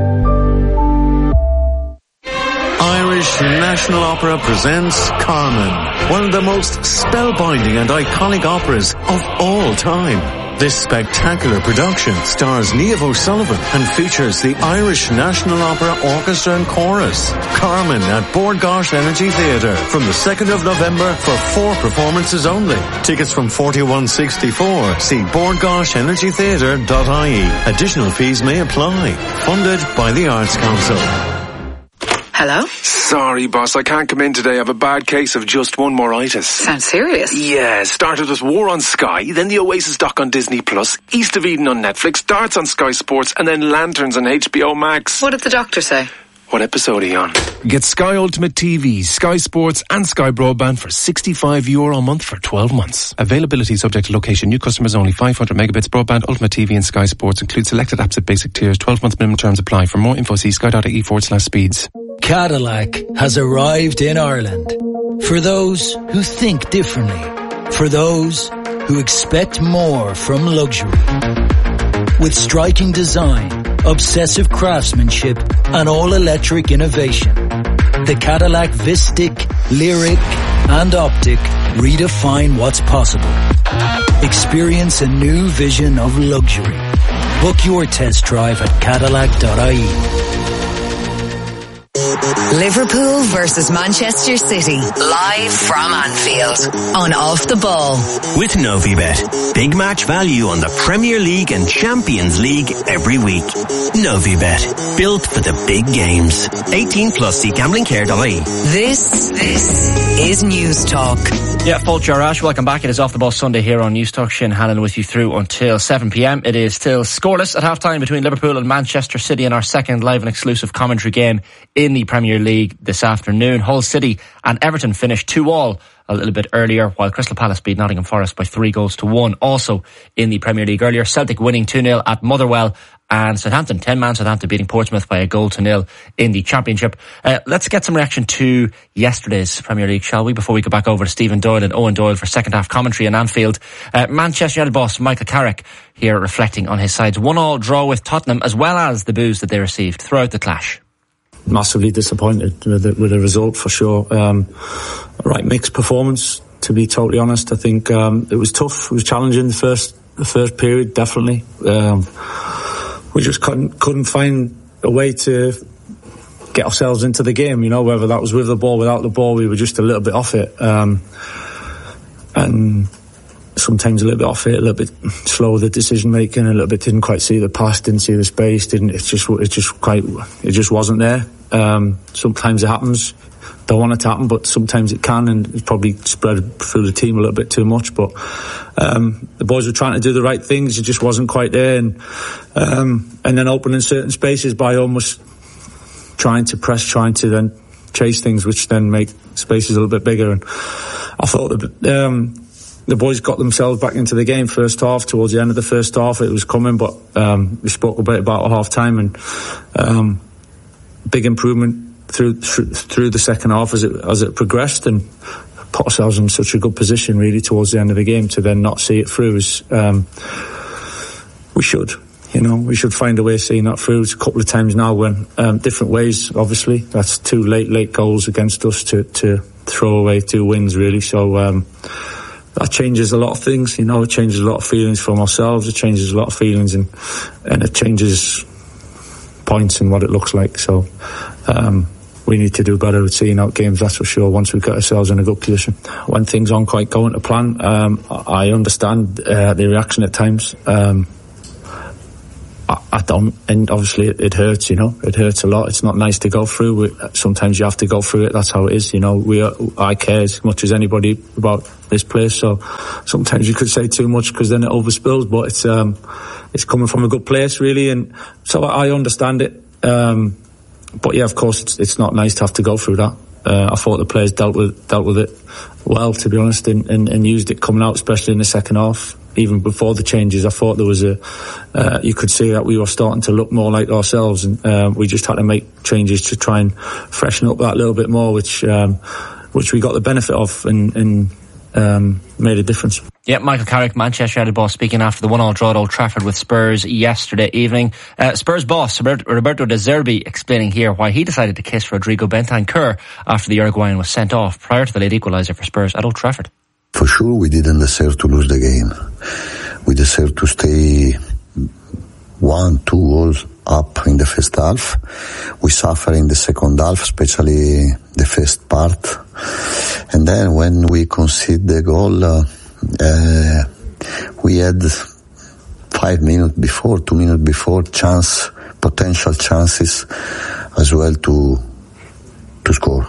Irish National Opera presents Carmen, one of the most spellbinding and iconic operas of all time. This spectacular production stars Niamh O'Sullivan and features the Irish National Opera Orchestra and Chorus. Carmen at Bord Gáis Energy Theatre from the 2nd of November for 4 performances only. Tickets from $41.64. See bordgaisenergytheatre.ie. Additional fees may apply. Funded by the Arts Council. Hello? Sorry, boss, I can't come in today. I have a bad case of just one moritis. Sounds serious. Yeah, started with War on Sky, then the Oasis doc on Disney Plus, East of Eden on Netflix, Darts on Sky Sports, and then Lanterns on HBO Max. What did the doctor say? What episode are you on? Get Sky Ultimate TV, Sky Sports and Sky Broadband for €65 a month for 12 months. Availability subject to location. New customers only. 500 megabits broadband, Ultimate TV and Sky Sports. Include selected apps at basic tiers. 12-month minimum terms apply. For more info, see sky.ie/speeds. Cadillac has arrived in Ireland. For those who think differently. For those who expect more from luxury. With striking design, obsessive craftsmanship, and all-electric innovation. The Cadillac Vistic, Lyric, and Optic redefine what's possible. Experience a new vision of luxury. Book your test drive at Cadillac.ie. Liverpool versus Manchester City, live from Anfield on Off the Ball. With Novibet, big match value on the Premier League and Champions League every week. Novibet, built for the big games. 18 plus, see gamblingcare.ie. This is News Talk. Yeah, Fulch Arash, welcome back. It is Off the Ball Sunday here on News Talk. Shane Hannon with you through until 7 p.m. It is still scoreless at half-time between Liverpool and Manchester City in our second live and exclusive commentary game in the Premier League this afternoon. Hull City and Everton finished 2-2 a little bit earlier, while Crystal Palace beat Nottingham Forest by 3-1, also in the Premier League earlier. Celtic winning 2-0 at Motherwell, and Southampton, 10-man Southampton beating Portsmouth by 1-0 in the Championship. Let's get some reaction to yesterday's Premier League, shall we, before we go back over to Stephen Doyle and Owen Doyle for second half commentary in Anfield. Manchester United boss Michael Carrick here reflecting on his side's 1-1 draw with Tottenham, as well as the boos that they received throughout the clash. Massively disappointed with the result, for sure. Right, mixed performance, to be totally honest. I think it was tough, it was challenging the first period, definitely. We just couldn't find a way to get ourselves into the game, you know, whether that was with the ball, without the ball. We were just a little bit off it, and sometimes a little bit off it, a little bit slow with the decision making, a little bit didn't quite see the pass, didn't see the space, it just wasn't there. Sometimes it happens, don't want it to happen, but sometimes it can, and it's probably spread through the team a little bit too much. But the boys were trying to do the right things, it just wasn't quite there, and then opening certain spaces by almost trying to then chase things, which then make spaces a little bit bigger. And I thought the boys got themselves back into the game first half. Towards the end of the first half, it was coming, but we spoke a bit about at half time, and big improvement through the second half as it progressed, and put ourselves in such a good position really towards the end of the game to then not see it through. We should find a way of seeing that through. It's a couple of times now when different ways, obviously. That's 2 late goals against us to throw away 2 wins really. So that changes a lot of things, you know. It changes a lot of feelings from ourselves, it changes a lot of feelings, and it changes points and what it looks like. So we need to do better at seeing out games, that's for sure, once we've got ourselves in a good position. When things aren't quite going to plan, I understand the reaction at times. I don't, and obviously it hurts, it hurts a lot. It's not nice to go through. Sometimes you have to go through it. That's how it is, I care as much as anybody about this place, so sometimes you could say too much because then it overspills, but it's coming from a good place really, and so I understand it. But yeah, of course it's not nice to have to go through that. I thought the players dealt with it well, to be honest, and used it coming out, especially in the second half. Even before the changes, I thought there was you could see that we were starting to look more like ourselves, and we just had to make changes to try and freshen up that little bit more, which we got the benefit of and made a difference. Yeah, Michael Carrick, Manchester United boss, speaking after the 1-1 draw at Old Trafford with Spurs yesterday evening. Spurs boss Roberto De Zerbi explaining here why he decided to kiss Rodrigo Bentancur after the Uruguayan was sent off prior to the late equaliser for Spurs at Old Trafford. For sure, we didn't deserve to lose the game. We deserve to stay 1-2 goals up in the first half. We suffer in the second half, especially the first part. And then when we concede the goal, we had 2 minutes before, potential chances as well to score.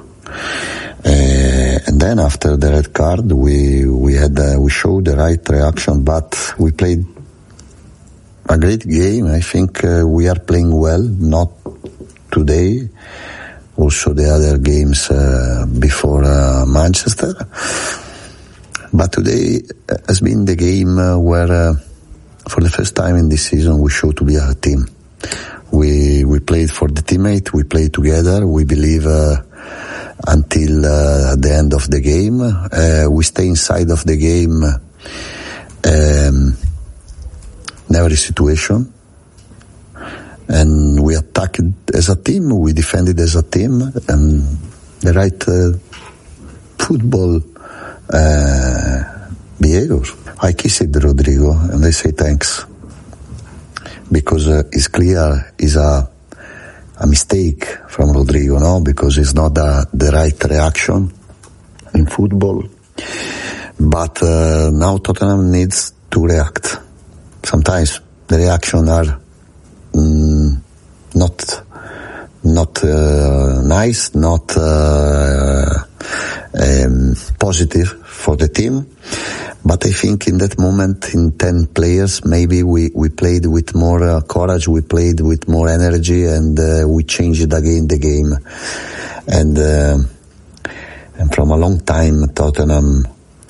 And then after the red card, we showed the right reaction, but we played a great game. I think we are playing well, not today, also the other games before Manchester. But today has been the game where, for the first time in this season, we showed to be a team. We played for the teammate, we played together, we believe until the end of the game. We stay inside of the game in every situation. And we attacked as a team, we defended as a team, and the right football behavior. I kissed Rodrigo and I say thanks, because it's clear it's a mistake from Rodrigo, no? Because it's not the right reaction in football. But now Tottenham needs to react. Sometimes the reaction are not nice, not positive for the team. But I think in that moment, in 10 players, maybe we played with more courage, we played with more energy, and we changed again the game. And from a long time, Tottenham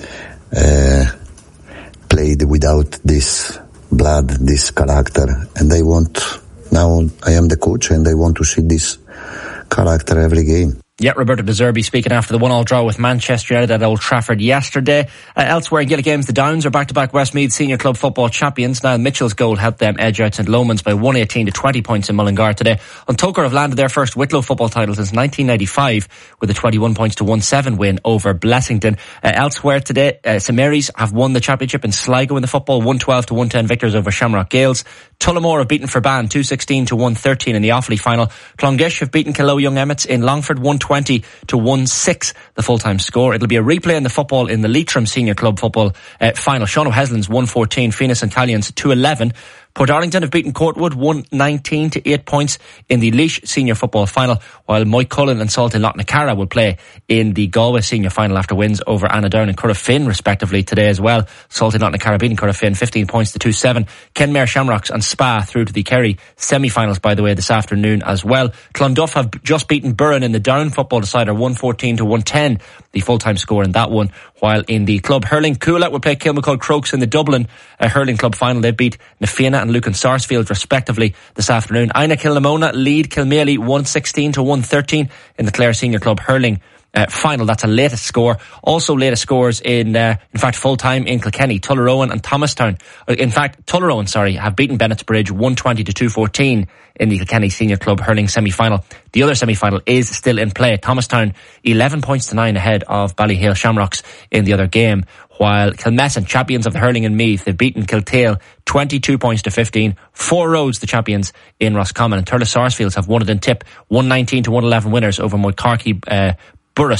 played without this blood, this character. And now I am the coach, and I want to see this character every game. Yeah, Roberto De Zerbi speaking after the 1-1 draw with Manchester United at Old Trafford yesterday. Elsewhere in Gaelic games, the Downs are back-to-back Westmeath Senior Club football champions. Niall Mitchell's goal helped them edge out St Lomans by 118 to 20 points in Mullingar today. Tucker have landed their first Wicklow football title since 1995 with a 21 points to 1-7 win over Blessington. Elsewhere today, St Mary's have won the championship in Sligo in the football, 112 to 110 victors over Shamrock Gales. Tullamore have beaten Ferban 216 to 113 in the Offaly final. Clongish have beaten Killow Young Emmets in Longford 120 to 1-6 the full-time score. It'll be a replay in the football in the Leitrim Senior Club football final. Sean O'Heslin's 114, Phoenix and Talions 211. Portarlington have beaten Courtwood 119 to 8 points in the Laois Senior Football Final, while Mike Cullen and Salty Loughnaccara will play in the Galway Senior Final after wins over Annadown and Curragh-Finn respectively today as well. Salty Loughnaccara beating Curragh-Finn 15 points to 2-7. Kenmare Shamrocks and Spa through to the Kerry semi-finals, by the way, this afternoon as well. Clonduff have just beaten Burren in the Down football decider 114 to 110, the full-time score in that one. While in the club hurling, Coola will play Kilmacud Crokes in the Dublin hurling club final. They beat Nafina and Lucan Sarsfield respectively this afternoon. Ina Kilnamona lead Kilmaley 116 to 113 in the Clare Senior Club hurling final. That's a latest score. Also latest scores in fact full-time in Kilkenny. Tullaroan and Thomastown. Tullaroan, have beaten Bennett's Bridge 120 to 214 in the Kilkenny Senior Club hurling semi-final. The other semi-final is still in play. Thomastown 11 points to 9 ahead of Ballyhale Shamrocks in the other game. While Kilmessan, champions of the hurling in Meath, they've beaten Kiltale 22 points to 15. Four Roads, the champions in Roscommon, and Turles Sarsfields have won it in Tip 119 to 111 winners over Moycarkey Burris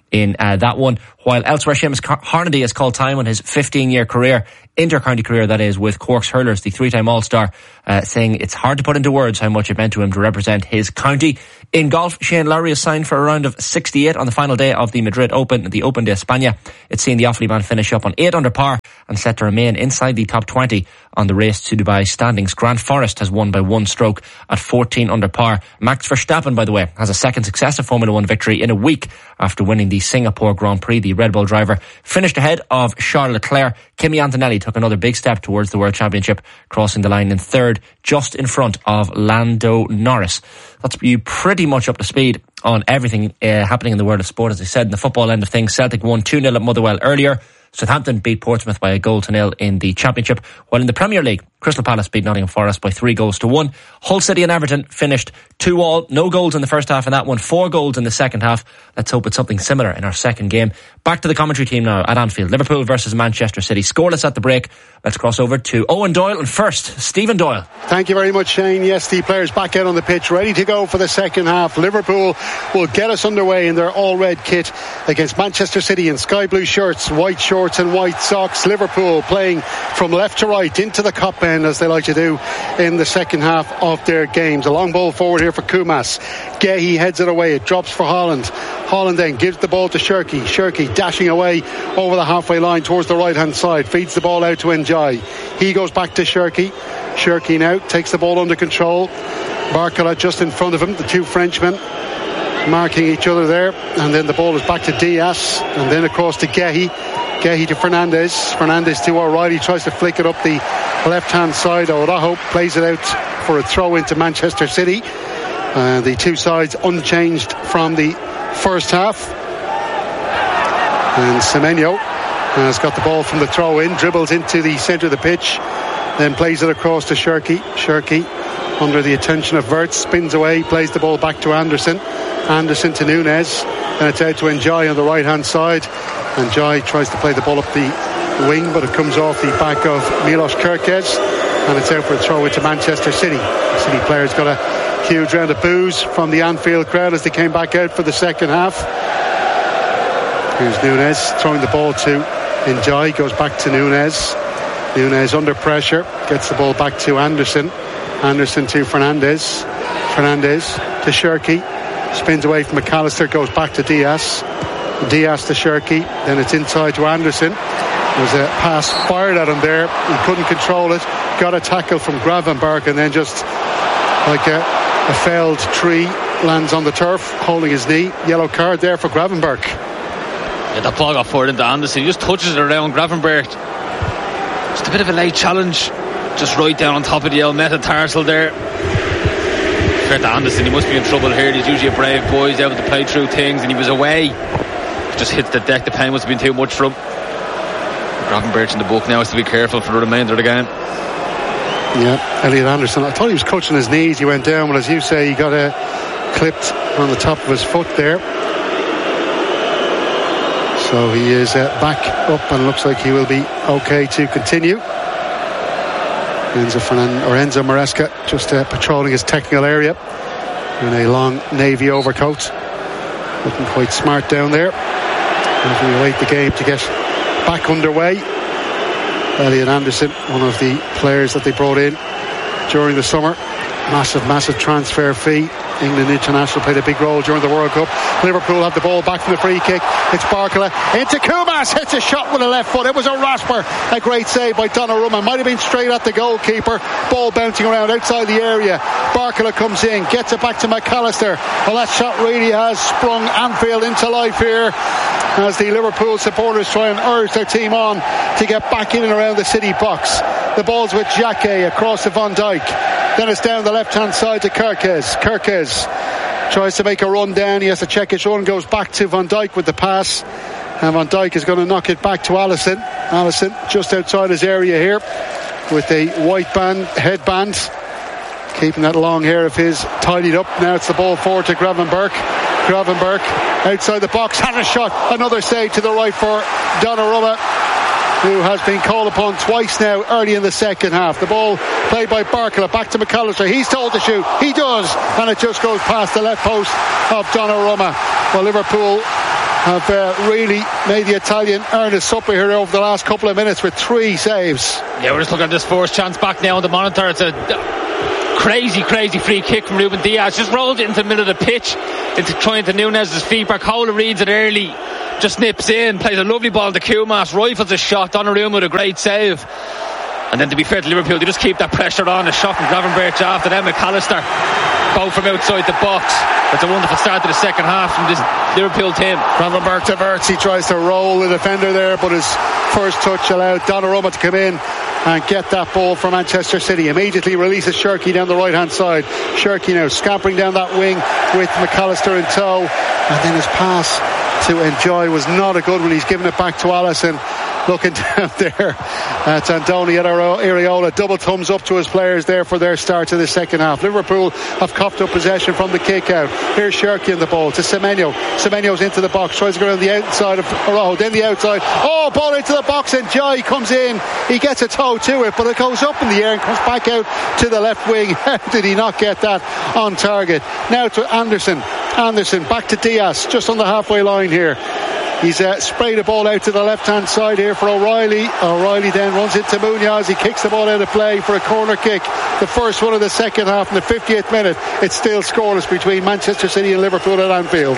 in that one. While elsewhere, Seamus Hornady has called time on his 15-year career, inter-county career that is, with Cork's hurlers, the three-time All-Star, saying it's hard to put into words how much it meant to him to represent his county. In golf, Shane Lowry has signed for a round of 68 on the final day of the Madrid Open, the Open de España. It's seen the Offaly man finish up on 8 under par and set to remain inside the top 20 on the race to Dubai standings. Grant Forrest has won by 1 stroke at 14 under par. Max Verstappen, by the way, has a second successive Formula 1 victory in a week after winning the Singapore Grand Prix. The Red Bull driver finished ahead of Charles Leclerc. Kimi Antonelli took another big step towards the World Championship, crossing the line in third, just in front of Lando Norris. That's you pretty much up to speed on everything happening in the world of sport. As I said, in the football end of things, Celtic won 2-0 at Motherwell earlier. Southampton beat Portsmouth by 1-0 in the Championship, while in the Premier League, Crystal Palace beat Nottingham Forest by 3-1. Hull City and Everton finished 2-2. No goals in the first half in that one, 4 goals in the second half. Let's hope it's something similar in our second game. Back to the commentary team now at Anfield. Liverpool versus Manchester City. Scoreless at the break. Let's cross over to Owen Doyle, and first, Stephen Doyle. Thank you very much, Shane. Yes, the players back out on the pitch, ready to go for the second half. Liverpool will get us underway in their all-red kit against Manchester City in sky blue shirts, white shorts and white socks. Liverpool playing from left to right into the Kop end, as they like to do in the second half of their games. A long ball forward here for Kumas. Gehi heads it away. It drops for Haaland. Haaland then gives the ball to Shirky. Shirky dashing away over the halfway line towards the right-hand side. Feeds the ball out to Njai. He goes back to Shirky. Shirky now takes the ball under control. Barcola just in front of him. The two Frenchmen marking each other there. And then the ball is back to Diaz. And then across to Gehi. Gehi to Fernandez. Fernandez to O'Reilly. Tries to flick it up the left-hand side. Araujo plays it out for a throw into Manchester City. The two sides unchanged from the first half. And Semenyo has got the ball from the throw in, dribbles into the centre of the pitch, then plays it across to Shirky. Shirky under the attention of Wirtz, spins away, plays the ball back to Anderson. Anderson to Nunez, and it's out to Njai on the right hand side. Njai tries to play the ball up the wing, but it comes off the back of Milos Kerkez, and it's out for a throw into Manchester City. The City players got a huge round of boos from the Anfield crowd as they came back out for the second half. Here's Nunez throwing the ball to Njai, goes back to Nunez. Nunez under pressure, gets the ball back to Anderson. Anderson to Fernandez. Fernandez to Shirky, spins away from McAllister, goes back to Diaz. Diaz to Shirky, then it's inside to Anderson. There's a pass fired at him there, he couldn't control it, got a tackle from Gravenberch, and then just like a felled tree lands on the turf, holding his knee. Yellow card there for Gravenberch. Yeah, the ball got forward into Anderson. He just touches it around Gravenberch. Just a bit of a late challenge, just right down on top of the metatarsal there. Fair to Anderson, he must be in trouble here. He's usually a brave boy, he's able to play through things, and he was away. Just hits the deck, the pain must have been too much for him. Gravenberch in the book now has to be careful for the remainder of the game. Yeah, Elliot Anderson, I thought he was clutching his knees, he went down, but as you say, he got clipped on the top of his foot there. So he is back up and looks like he will be okay to continue. Enzo Maresca just patrolling his technical area in a long navy overcoat, looking quite smart down there as we await the game to get back underway. Elliot Anderson, one of the players that they brought in during the summer, massive transfer fee. England international, played a big role during the World Cup. Liverpool have the ball back from the free kick. It's Barcola into Kumas, hits a shot with a left foot. It was a rasper. A great save by Donnarumma. Might have been straight at the goalkeeper. Ball bouncing around outside the area. Barcola comes in, gets it back to McAllister. Well, that shot really has sprung Anfield into life here as the Liverpool supporters try and urge their team on to get back in and around the City box. The ball's with Xhaka across to Van Dijk. Then it's down the left-hand side to Kerkez. Kerkez tries to make a run down. He has to check his run. Goes back to Van Dijk with the pass. And Van Dijk is going to knock it back to Alisson. Alisson just outside his area here with a white headband. Keeping that long hair of his tidied up. Now it's the ball forward to Gravenberch. Gravenberch outside the box. Has a shot. Another save to the right for Donnarumma, who has been called upon twice now early in the second half. The ball played by Barcola back to McAllister. He's told to shoot. He does. And it just goes past the left post of Donnarumma. Well, Liverpool have really made the Italian earn his supper here over the last couple of minutes with 3 saves. Yeah, we're just looking at this first chance back now on the monitor. It's a crazy free kick from Ruben Diaz. Just rolled it into the middle of the pitch, trying to Nunez's feet. Barcola reads it early, just nips in, plays a lovely ball to Kumas, rifles a shot. Donnarumma with a great save. And then, to be fair to Liverpool, they just keep that pressure on. A shot from Gravenberch after them. McAllister, both from outside the box. It's a wonderful start to the second half from this Liverpool team. Gravenberch to Wirtz. He tries to roll the defender there, but his first touch allowed Donnarumma to come in and get that ball for Manchester City. Immediately releases Cherki down the right hand side. Cherki now scampering down that wing with McAllister in tow, and then his pass to Enjoy was not a good one. He's given it back to Alisson. Looking down there at Andoni Iraola. Double thumbs up to his players there for their start to the second half. Liverpool have copped up possession from the kick out. Here's Cherki in the ball to Semenyo. Semenyo's into the box, tries to go around the outside of Araujo, then the outside. Oh, ball into the box, and Joy comes in. He gets a toe to it, but it goes up in the air and comes back out to the left wing. How did he not get that on target? Now to Anderson back to Diaz, just on the halfway line here. He's sprayed the ball out to the left-hand side here for O'Reilly. O'Reilly then runs into Munoz. He kicks the ball out of play for a corner kick. The first one of the second half in the 50th minute. It's still scoreless between Manchester City and Liverpool at Anfield.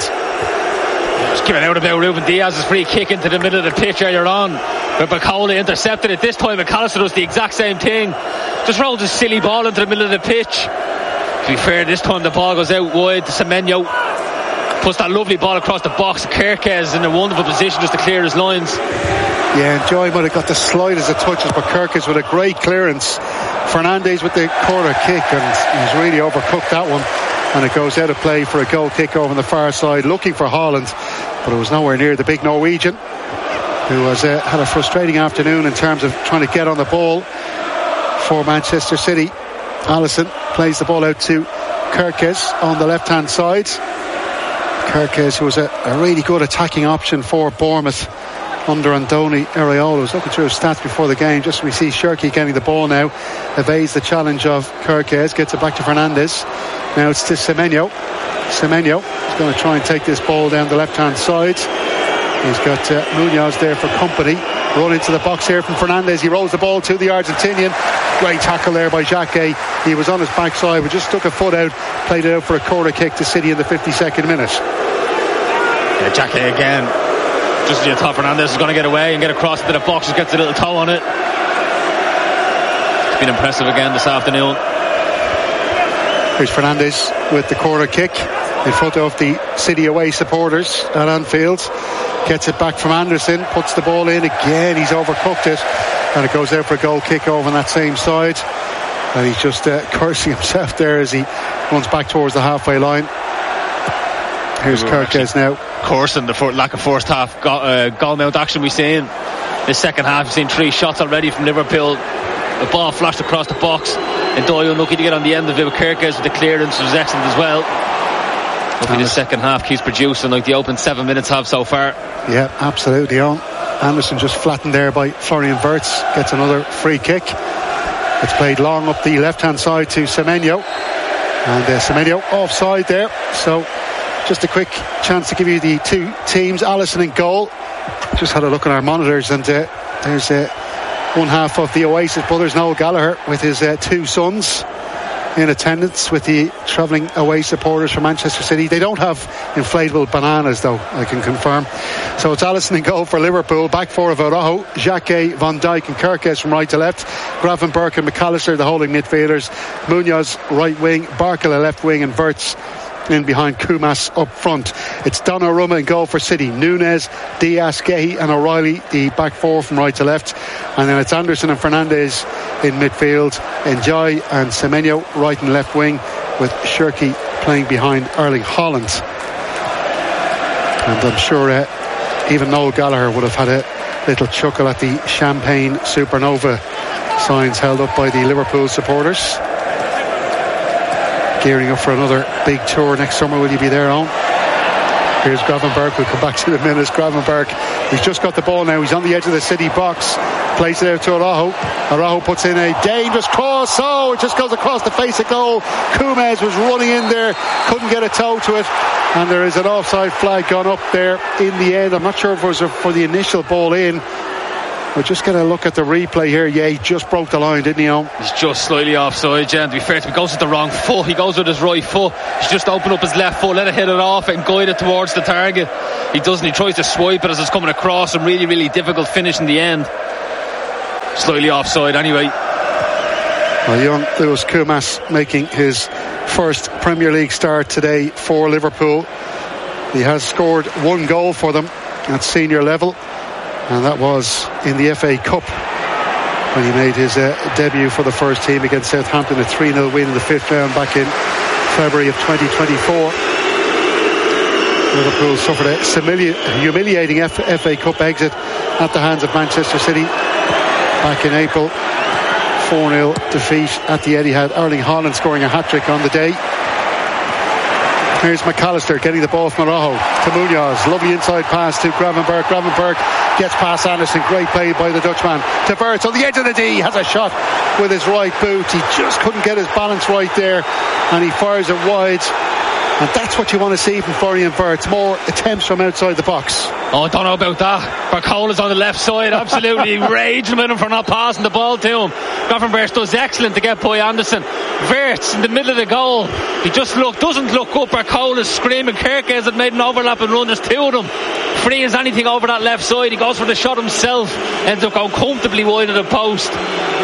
Just giving out about Ruben Diaz's free kick into the middle of the pitch earlier on. But Barcola intercepted it. This time McAllister does the exact same thing. Just rolls a silly ball into the middle of the pitch. To be fair, this time the ball goes out wide to Semenyo. Puts that lovely ball across the box. Kirkes in a wonderful position just to clear his lines. Yeah, and Joy might have got the slightest of touches, but Kirkes with a great clearance. Fernandes with the corner kick, and he's really overcooked that one. And it goes out of play for a goal kick over on the far side, looking for Haaland, but it was nowhere near the big Norwegian, who has had a frustrating afternoon in terms of trying to get on the ball for Manchester City. Alisson plays the ball out to Kirkes on the left-hand side. Kirkes, who was a really good attacking option for Bournemouth under Andoni Iraola. I was looking through his stats before the game, just we see Cherki getting the ball now, evades the challenge of Kirkes, gets it back to Fernandes. Now it's to Semenyo. Semenyo is going to try and take this ball down the left hand side. He's got Munoz there for company. Run into the box here from Fernandes. He rolls the ball to the Argentinian. Great tackle there by Xhaka. He was on his backside, but just stuck a foot out, played it out for a corner kick to City in the 52nd minute. Yeah, Xhaka again. Just as you thought Fernandes is going to get away and get across into the box, just gets a little toe on it. It's been impressive again this afternoon. Here's Fernandes with the corner kick in front of the City away supporters at Anfield. Gets it back from Anderson, puts the ball in again. He's overcooked it, and it goes out for a goal kick over on that same side. And he's just cursing himself there as he runs back towards the halfway line. Here's Kirkes now. Coursing the lack of first half goal mount action we've seen. This second half, we've seen 3 shots already from Liverpool. The ball flashed across the box, and Doyle unlucky to get on the end of it. Kirkes with the clearance was excellent as well. Hopefully the second half keeps producing like the open 7 minutes have so far. Yeah, absolutely on. Anderson just flattened there by Florian Wirtz. Gets another free kick. It's played long up the left hand side to Semenyo, and Semenyo offside there. So just a quick chance to give you the two teams. Alisson in goal. Just had a look at our monitors, and there's one half of the Oasis brothers, Noel Gallagher, with his 2 sons in attendance with the travelling away supporters from Manchester City. They don't have inflatable bananas though, I can confirm. So it's Alisson in goal for Liverpool. Back 4 of Araujo, Xhaka, Van Dijk and Kirkes from right to left. Gravenberch and McAllister the holding midfielders. Munoz right wing, Barcola left wing, and Wirtz in behind Kumas up front. It's Donnarumma in goal for City. Nunez, Diaz, Gehi and O'Reilly the back 4 from right to left, and then it's Anderson and Fernandes in midfield. Enjoy and Semenyo right and left wing, with Cherki playing behind Erling Haaland. And I'm sure even Noel Gallagher would have had a little chuckle at the Champagne Supernova signs held up by the Liverpool supporters. Gearing up for another big tour next summer. Will you be there on? Here's Gravenberch. We'll come back to the minutes. Gravenberch, he's just got the ball now. He's on the edge of the City box. plays it out to Araujo puts in a dangerous cross. It just goes across the face of goal. Kumes was running in there, couldn't get a toe to it, and there is an offside flag gone up there in the end. I'm not sure if it was for the initial ball in. We're just going to look at the replay here. Yeah, he just broke the line, didn't he, Owen? He's just slightly offside, yeah. And to be fair, he goes with the wrong foot. He goes with his right foot. He's just opened up his left foot, let it hit it off and guide it towards the target. He doesn't. He tries to swipe it as it's coming across, and really, really difficult finish in the end. Slightly offside anyway. Well, young Lewis Kumas making his first Premier League start today for Liverpool. He has scored one goal for them at senior level, and that was in the FA Cup when he made his debut for the first team against Southampton, a 3-0 win in the fifth round back in February of 2024. Liverpool suffered a humiliating FA Cup exit at the hands of Manchester City back in April. 4-0 defeat at the Etihad. Erling Haaland scoring a hat-trick on the day. Here's McAllister getting the ball from Araujo to Munoz. Lovely inside pass to Gravenberch. Gravenberch gets past Anderson. Great play by the Dutchman to Wirtz on the edge of the D. Has a shot with his right boot. He just couldn't get his balance right there, and he fires it wide. And that's what you want to see from Florian Wirtz. More attempts from outside the box. I don't know about that. Barcola's on the left side, absolutely raging with him for not passing the ball to him. Gravenberch does excellent to get by Anderson. Wirtz in the middle of the goal. He just doesn't look up. Barcola's screaming. Kerkez had made an overlapping run. There's two of them. Free as anything over that left side. He goes for the shot himself. Ends up going comfortably wide of the post.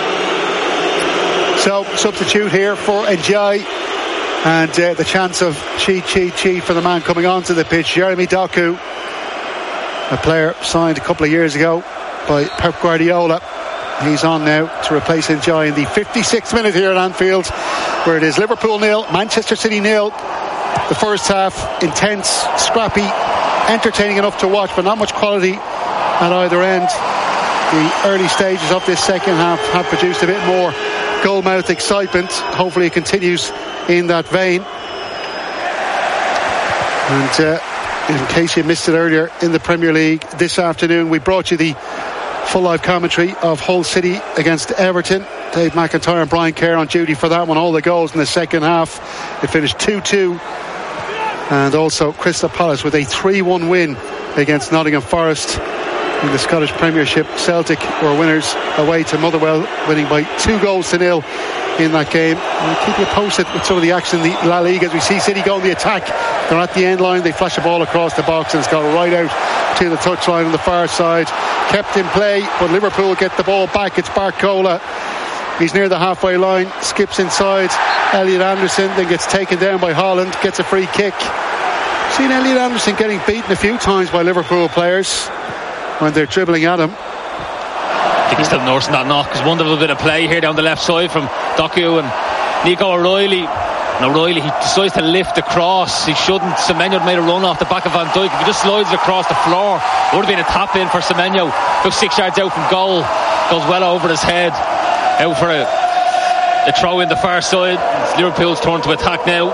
So, substitute here for Ndiaye. And the chance of cheat for the man coming onto the pitch, Jeremy Doku, a player signed a couple of years ago by Pep Guardiola. He's on now to replace Ndiaye in the 56th minute here at Anfield, where it is Liverpool 0, Manchester City 0. The first half, intense, scrappy, entertaining enough to watch, but not much quality at either end. The early stages of this second half have produced a bit more goal-mouth excitement. Hopefully it continues in that vein. And in case you missed it earlier in the Premier League this afternoon, we brought you the full live commentary of Hull City against Everton. Dave McIntyre and Brian Kerr on duty for that one. All the goals in the second half. It finished 2-2. And also Crystal Palace with a 3-1 win against Nottingham Forest in the Scottish Premiership. Celtic were winners away to Motherwell, winning by 2-0 in that game. We'll keep you posted with some of the action in the La Liga as we see City go on the attack. They're at the end line, they flash a ball across the box and it's gone right out to the touchline on the far side. Kept in play, but Liverpool get the ball back. It's Barcola. He's near the halfway line, skips inside Elliot Anderson, then gets taken down by Haaland, gets a free kick. Seen Elliot Anderson getting beaten a few times by Liverpool players when they're dribbling at him. I think he's still nursing that knock. There's one little bit of play here down the left side from Doku and Nico O'Reilly. And O'Reilly, he decides to lift the cross. He shouldn't. Semenyo made a run off the back of Van Dijk. If he just slides it across the floor, it would have been a tap in for Semenyo. About 6 yards out from goal. Goes well over his head. Out for a throw in the far side. It's Liverpool's turn to attack now.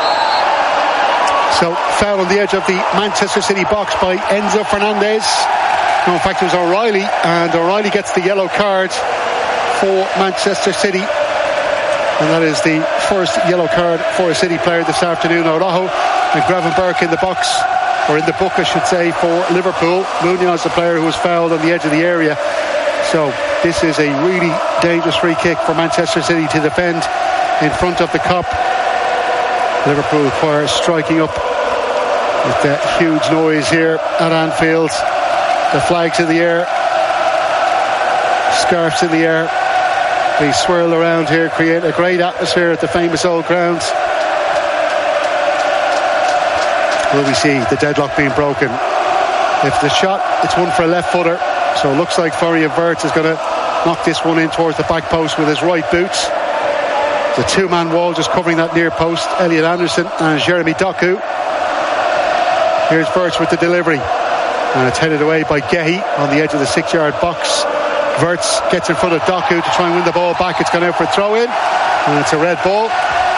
So foul on the edge of the Manchester City box by Enzo Fernandez. No, in fact it was O'Reilly, and O'Reilly gets the yellow card for Manchester City, and that is the first yellow card for a City player this afternoon. Araujo and Gravenberch in the box, or in the book I should say, for Liverpool. Munoz, the player who was fouled on the edge of the area. So this is a really dangerous free kick for Manchester City to defend in front of the Kop. Liverpool requires striking up with that huge noise here at Anfield. The flags in the air, scarves in the air. They swirl around here, create a great atmosphere at the famous old grounds. Will we see the deadlock being broken? If the shot, it's one for a left footer. So it looks like Florian Wirtz is going to knock this one in towards the back post with his right boot. The two-man wall just covering that near post. Elliot Anderson and Jeremy Doku. Here's Wirtz with the delivery. And it's headed away by Gehi on the edge of the 6-yard box. Wirtz gets in front of Doku to try and win the ball back. It's gone out for a throw-in. And it's a red ball.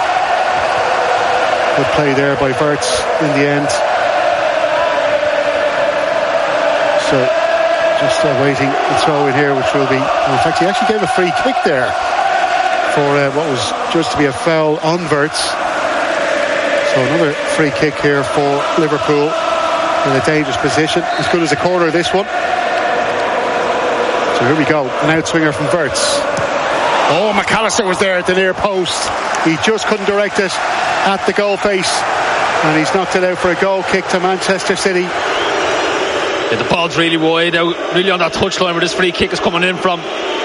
Good play there by Wirtz in the end. So Just waiting the throw in here, which will be... In fact, he actually gave a free kick there for what was just to be a foul on Wirtz. So another free kick here for Liverpool in a dangerous position. As good as a corner, this one. So here we go. An outswinger from Wirtz. Oh, McAllister was there at the near post. He just couldn't direct it at the goal face. And he's knocked it out for a goal kick to Manchester City. Yeah, the ball's really wide out, really on that touchline where this free kick is coming in from.